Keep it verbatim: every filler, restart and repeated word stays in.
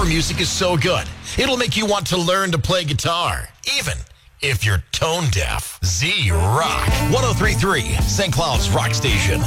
music is so good, it'll make you want to learn to play guitar, even if you're tone deaf. Z Rock, one oh three point three, Saint Cloud's Rock Station.